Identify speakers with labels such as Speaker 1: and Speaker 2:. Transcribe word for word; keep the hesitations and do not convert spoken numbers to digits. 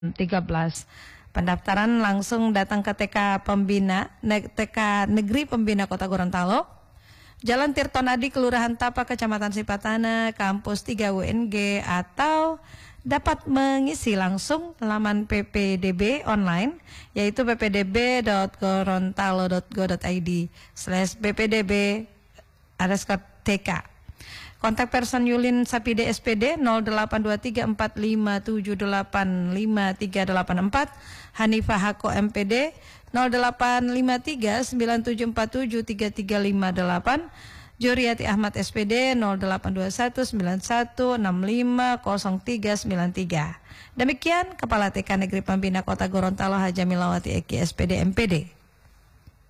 Speaker 1: tiga belas. Pendaftaran langsung datang ke T K Pembina, T K Negeri Pembina Kota Gorontalo, Jalan Tirtonadi, Kelurahan Tapa, Kecamatan Sipatana, Kampus tiga U N G, atau dapat mengisi langsung laman P P D B online, yaitu p p d b dot gorontalo dot go dot i d slash p p d b underscore t k. Kontak person Yulin Sapide S P D nol delapan dua tiga empat lima tujuh delapan lima tiga delapan empat, Hanifah Hako M P D nol delapan lima tiga sembilan tujuh empat tujuh tiga tiga lima delapan, Juriati Ahmad S P D nol delapan dua satu sembilan satu enam lima nol tiga sembilan tiga. Demikian Kepala T K Negeri Pembina Kota Gorontalo Hajamilawati Eki S P D M P D.